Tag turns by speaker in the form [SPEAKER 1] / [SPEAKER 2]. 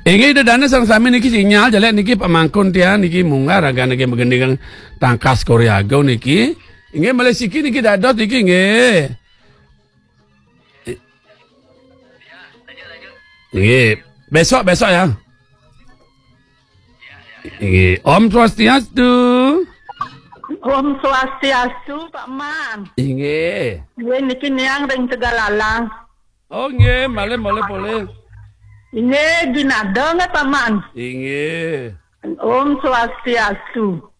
[SPEAKER 1] Inge ida dana sang sami niki sinyal jalan niki pamangkon tia niki mungar aga niki megendingan tangkas Koreago niki. Inge Malaysia niki dadot niki inge. Inge besok ya. Inge Om Swastiastu.
[SPEAKER 2] Om Swastiastu Pak Man.
[SPEAKER 1] Inge.
[SPEAKER 2] Gue niki niang ring Tegalalang.
[SPEAKER 1] Oh inge boleh.
[SPEAKER 2] Ini ginada nggak Pak Man?
[SPEAKER 1] Inge.
[SPEAKER 2] Om Swastiastu.